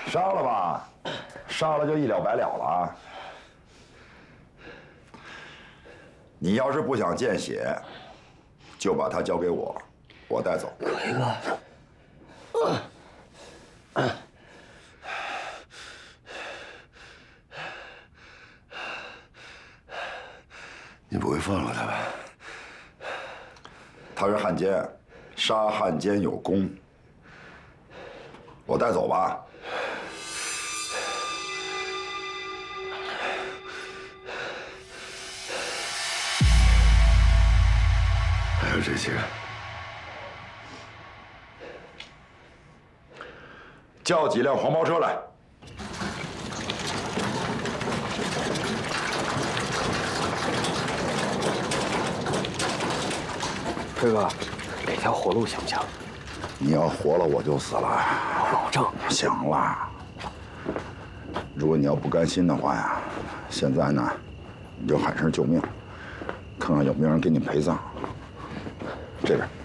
杀了吧，杀了就一了百了了啊！你要是不想见血，就把他交给我，我带走。 奎哥， 你不会放了他吧？ 他是汉奸，杀汉奸有功，我带走吧。 还有这些， 叫几辆黄包车来。 奎哥，给条活路行不行？ 你要活了，我就死了。 我保证。 行了，如果你要不甘心的话呀，现在呢，你就喊声救命，看看有没有人给你陪葬。这边。